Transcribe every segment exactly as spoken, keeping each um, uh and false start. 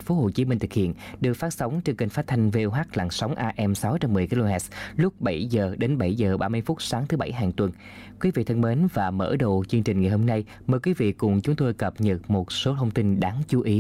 phố Hồ Chí Minh thực hiện, được phát sóng trên kênh phát thanh vê o hát làn sóng a em sáu trăm mười ki lô héc lúc bảy giờ đến bảy giờ ba mươi phút sáng thứ bảy hàng tuần. Quý vị thân mến, và mở đầu chương trình ngày hôm nay, mời quý vị cùng chúng tôi cập nhật một số thông tin đáng chú ý.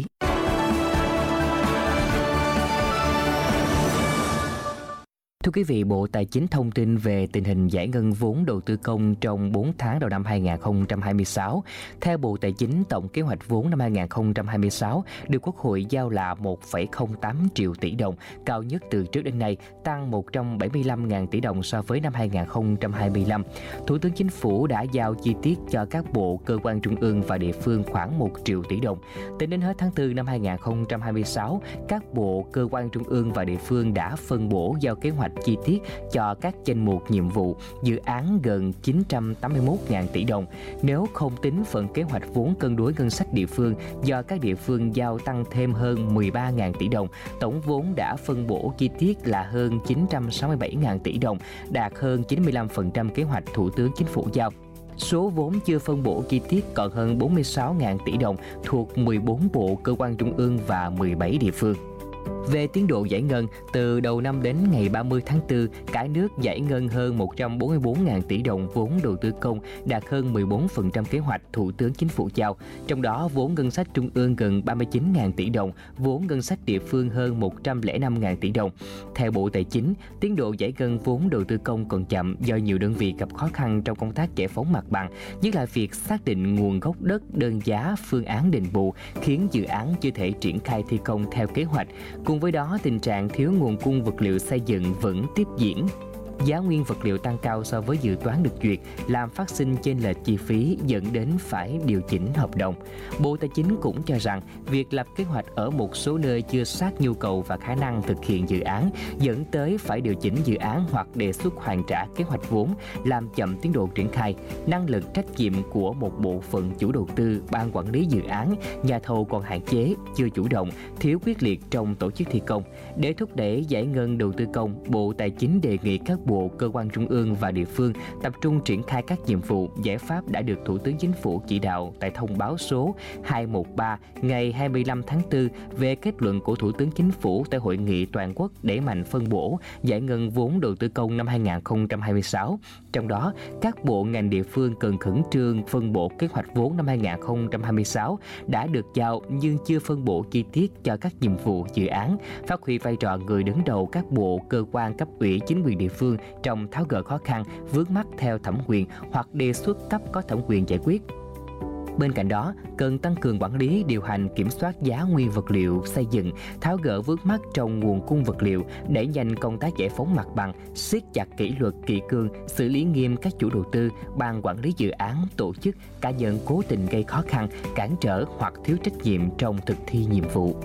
Thưa quý vị, Bộ Tài chính thông tin về tình hình giải ngân vốn đầu tư công trong bốn tháng đầu năm hai nghìn không trăm hai mươi sáu. Theo Bộ Tài chính, tổng kế hoạch vốn năm hai nghìn không trăm hai mươi sáu được Quốc hội giao là một phẩy không tám triệu tỷ đồng, cao nhất từ trước đến nay, tăng một trăm bảy mươi lăm nghìn tỷ đồng so với năm hai nghìn không trăm hai mươi lăm. Thủ tướng Chính phủ đã giao chi tiết cho các bộ, cơ quan trung ương và địa phương khoảng một triệu tỷ đồng. Tính đến hết tháng tư năm hai nghìn không trăm hai mươi sáu, các bộ, cơ quan trung ương và địa phương đã phân bổ giao kế hoạch chi tiết cho các danh mục nhiệm vụ, dự án gần chín trăm tám mươi mốt nghìn tỷ đồng. Nếu không tính phần kế hoạch vốn cân đối ngân sách địa phương do các địa phương giao tăng thêm hơn mười ba nghìn tỷ đồng, tổng vốn đã phân bổ chi tiết là hơn chín trăm sáu mươi bảy nghìn tỷ đồng, đạt hơn chín mươi lăm phần trăm kế hoạch Thủ tướng Chính phủ giao. Số vốn chưa phân bổ chi tiết còn hơn bốn mươi sáu nghìn tỷ đồng thuộc mười bốn bộ, cơ quan trung ương và mười bảy địa phương. Về tiến độ giải ngân, từ đầu năm đến ngày ba mươi tháng tư, cả nước giải ngân hơn một trăm bốn mươi bốn nghìn tỷ đồng vốn đầu tư công, đạt hơn mười bốn phần trăm kế hoạch Thủ tướng Chính phủ giao. Trong đó, vốn ngân sách trung ương gần ba mươi chín nghìn tỷ đồng, vốn ngân sách địa phương hơn một trăm lẻ năm nghìn tỷ đồng. Theo Bộ Tài chính, tiến độ giải ngân vốn đầu tư công còn chậm do nhiều đơn vị gặp khó khăn trong công tác giải phóng mặt bằng, nhất là việc xác định nguồn gốc đất, đơn giá, phương án đền bù, khiến dự án chưa thể triển khai thi công theo kế hoạch. Cùng với đó, tình trạng thiếu nguồn cung vật liệu xây dựng vẫn tiếp diễn. Giá nguyên vật liệu tăng cao so với dự toán được duyệt, làm phát sinh chênh lệch chi phí dẫn đến phải điều chỉnh hợp đồng. Bộ Tài chính cũng cho rằng việc lập kế hoạch ở một số nơi chưa sát nhu cầu và khả năng thực hiện dự án, dẫn tới phải điều chỉnh dự án hoặc đề xuất hoàn trả kế hoạch vốn, làm chậm tiến độ triển khai. Năng lực trách nhiệm của một bộ phận chủ đầu tư, ban quản lý dự án, nhà thầu còn hạn chế, chưa chủ động, thiếu quyết liệt trong tổ chức thi công. Để thúc đẩy giải ngân đầu tư công, Bộ Tài chính đề nghị các bộ, cơ quan trung ương và địa phương tập trung triển khai các nhiệm vụ, giải pháp đã được Thủ tướng Chính phủ chỉ đạo tại thông báo số hai một ba ngày hai mươi lăm tháng tư về kết luận của Thủ tướng Chính phủ tại Hội nghị toàn quốc đẩy mạnh phân bổ giải ngân vốn đầu tư công năm hai nghìn không trăm hai mươi sáu. Trong đó, các bộ ngành địa phương cần khẩn trương phân bổ kế hoạch vốn năm hai nghìn không trăm hai mươi sáu đã được giao nhưng chưa phân bổ chi tiết cho các nhiệm vụ, dự án, phát huy vai trò người đứng đầu các bộ, cơ quan, cấp ủy, chính quyền địa phương trong tháo gỡ khó khăn, vướng mắc theo thẩm quyền hoặc đề xuất cấp có thẩm quyền giải quyết. Bên cạnh đó, cần tăng cường quản lý, điều hành, kiểm soát giá nguyên vật liệu xây dựng, tháo gỡ vướng mắc trong nguồn cung vật liệu, đẩy nhanh công tác giải phóng mặt bằng, siết chặt kỷ luật kỷ cương, xử lý nghiêm các chủ đầu tư, ban quản lý dự án, tổ chức, cá nhân cố tình gây khó khăn, cản trở hoặc thiếu trách nhiệm trong thực thi nhiệm vụ.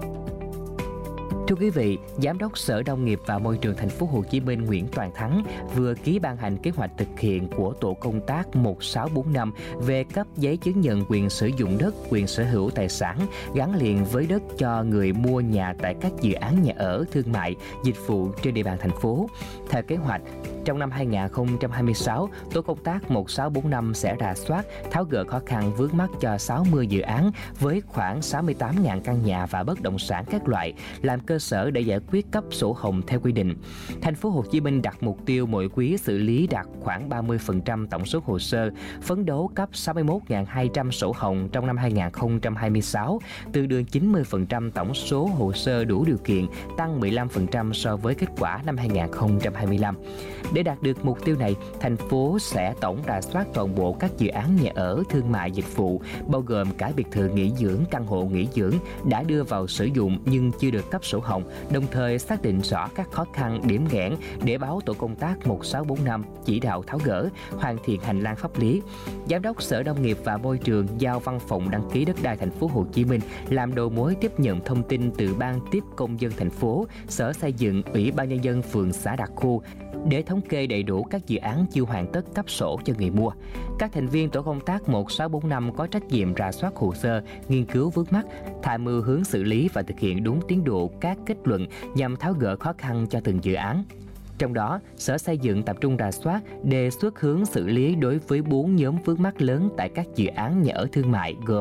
Thưa quý vị, Giám đốc Sở Nông nghiệp và Môi trường Thành phố Hồ Chí Minh Nguyễn Toàn Thắng vừa ký ban hành kế hoạch thực hiện của tổ công tác một sáu bốn năm về cấp giấy chứng nhận quyền sử dụng đất, quyền sở hữu tài sản gắn liền với đất cho người mua nhà tại các dự án nhà ở, thương mại, dịch vụ trên địa bàn thành phố. Theo kế hoạch, trong năm hai nghìn không trăm hai mươi sáu, tổ công tác một sáu bốn năm sẽ rà soát, tháo gỡ khó khăn vướng mắc cho sáu mươi dự án với khoảng sáu mươi tám nghìn căn nhà và bất động sản các loại, làm cơ sở để giải quyết cấp sổ hồng theo quy định. Thành phố Hồ Chí Minh đặt mục tiêu mỗi quý xử lý đạt khoảng ba mươi phần trăm tổng số hồ sơ, phấn đấu cấp sáu mươi mốt nghìn hai trăm sổ hồng trong năm hai nghìn không trăm hai mươi sáu, tương đương chín mươi phần trăm tổng số hồ sơ đủ điều kiện, tăng mười lăm phần trăm so với kết quả năm hai nghìn không trăm hai mươi lăm. Để đạt được mục tiêu này, thành phố sẽ tổng rà soát toàn bộ các dự án nhà ở, thương mại, dịch vụ, bao gồm cả biệt thự nghỉ dưỡng, căn hộ nghỉ dưỡng đã đưa vào sử dụng nhưng chưa được cấp sổ hồng, đồng thời xác định rõ các khó khăn, điểm nghẽn để báo tổ công tác một sáu bốn năm chỉ đạo tháo gỡ, hoàn thiện hành lang pháp lý. Giám đốc Sở Nông nghiệp và Môi trường giao Văn phòng đăng ký đất đai Thành phố Hồ Chí Minh làm đầu mối tiếp nhận thông tin từ Ban tiếp công dân thành phố, Sở Xây dựng, Ủy ban nhân dân phường xã đặc khu để thống kê đầy đủ các dự án chưa hoàn tất cấp sổ cho người mua. Các thành viên tổ công tác một sáu bốn năm có trách nhiệm rà soát hồ sơ, nghiên cứu vướng mắc, tham mưu hướng xử lý và thực hiện đúng tiến độ các kết luận nhằm tháo gỡ khó khăn cho từng dự án. Trong đó, Sở Xây dựng tập trung rà soát, đề xuất hướng xử lý đối với bốn nhóm vướng mắc lớn tại các dự án nhà ở thương mại gồm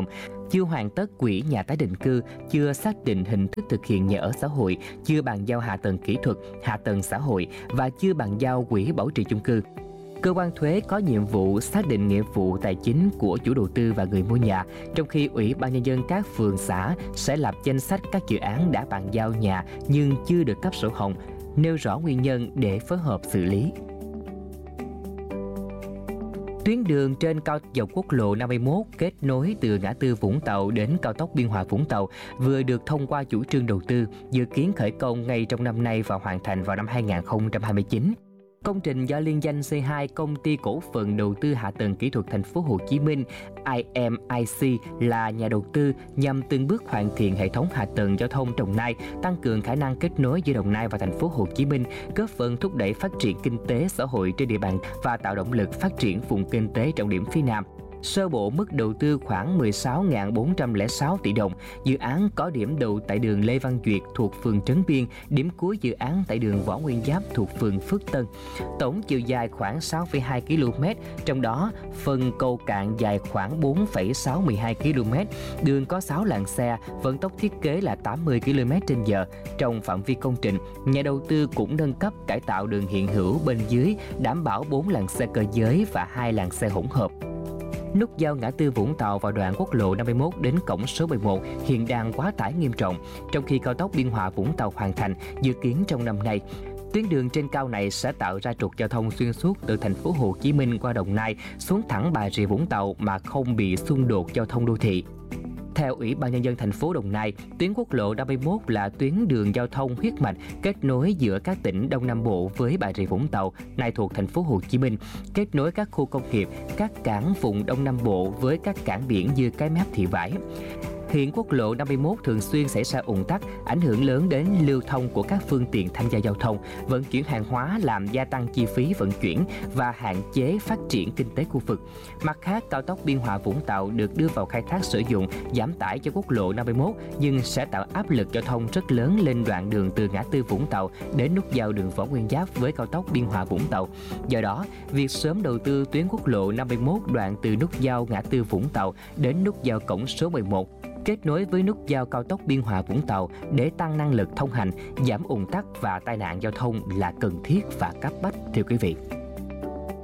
chưa hoàn tất quỹ nhà tái định cư, chưa xác định hình thức thực hiện nhà ở xã hội, chưa bàn giao hạ tầng kỹ thuật, hạ tầng xã hội và chưa bàn giao quỹ bảo trì chung cư. Cơ quan thuế có nhiệm vụ xác định nghĩa vụ tài chính của chủ đầu tư và người mua nhà, trong khi Ủy ban Nhân dân các phường xã sẽ lập danh sách các dự án đã bàn giao nhà nhưng chưa được cấp sổ hồng, nêu rõ nguyên nhân để phối hợp xử lý. Tuyến đường trên cao dọc quốc lộ năm mươi mốt kết nối từ ngã tư Vũng Tàu đến cao tốc Biên Hòa Vũng Tàu vừa được thông qua chủ trương đầu tư, dự kiến khởi công ngay trong năm nay và hoàn thành vào năm hai nghìn không trăm hai mươi chín. Công trình do liên danh xê hai Công ty Cổ phần Đầu tư Hạ tầng Kỹ thuật Thành phố Hồ Chí Minh I M I C là nhà đầu tư nhằm từng bước hoàn thiện hệ thống hạ tầng giao thông Đồng Nai, tăng cường khả năng kết nối giữa Đồng Nai và Thành phố Hồ Chí Minh, góp phần thúc đẩy phát triển kinh tế xã hội trên địa bàn và tạo động lực phát triển vùng kinh tế trọng điểm phía Nam. Sơ bộ mức đầu tư khoảng mười sáu nghìn bốn trăm lẻ sáu tỷ đồng. Dự án có điểm đầu tại đường Lê Văn Duyệt thuộc phường Trấn Biên, điểm cuối dự án tại đường Võ Nguyên Giáp thuộc phường Phước Tân. Tổng chiều dài khoảng sáu phẩy hai ki lô mét, trong đó phần cầu cạn dài khoảng bốn phẩy sáu một hai ki lô mét. Đường có sáu làn xe, vận tốc thiết kế là tám mươi ki lô mét trên giờ. Trong phạm vi công trình, nhà đầu tư cũng nâng cấp cải tạo đường hiện hữu bên dưới, đảm bảo bốn làn xe cơ giới và hai làn xe hỗn hợp. Nút giao ngã tư Vũng Tàu vào đoạn quốc lộ năm mươi mốt đến cổng số mười một hiện đang quá tải nghiêm trọng, trong khi cao tốc Biên Hòa Vũng Tàu hoàn thành dự kiến trong năm nay. Tuyến đường trên cao này sẽ tạo ra trục giao thông xuyên suốt từ thành phố Hồ Chí Minh qua Đồng Nai xuống thẳng Bà Rịa Vũng Tàu mà không bị xung đột giao thông đô thị. Theo Ủy ban Nhân dân thành phố Đồng Nai, tuyến quốc lộ năm mươi mốt là tuyến đường giao thông huyết mạch kết nối giữa các tỉnh Đông Nam Bộ với Bà Rịa Vũng Tàu, nay thuộc thành phố Hồ Chí Minh, kết nối các khu công nghiệp, các cảng vùng Đông Nam Bộ với các cảng biển như Cái Mép, Thị Vải. Hiện quốc lộ năm mươi mốt thường xuyên xảy ra ùn tắc, ảnh hưởng lớn đến lưu thông của các phương tiện tham gia giao thông, vận chuyển hàng hóa làm gia tăng chi phí vận chuyển và hạn chế phát triển kinh tế khu vực. Mặt khác, cao tốc Biên Hòa Vũng Tàu được đưa vào khai thác sử dụng, giảm tải cho quốc lộ năm mươi mốt nhưng sẽ tạo áp lực giao thông rất lớn lên đoạn đường từ ngã tư Vũng Tàu đến nút giao đường Võ Nguyên Giáp với cao tốc Biên Hòa Vũng Tàu. Do đó, việc sớm đầu tư tuyến quốc lộ năm mươi mốt đoạn từ nút giao ngã tư Vũng Tàu đến nút giao cổng số mười một kết nối với nút giao cao tốc Biên Hòa Vũng Tàu để tăng năng lực thông hành, giảm ùn tắc và tai nạn giao thông là cần thiết và cấp bách, thưa quý vị.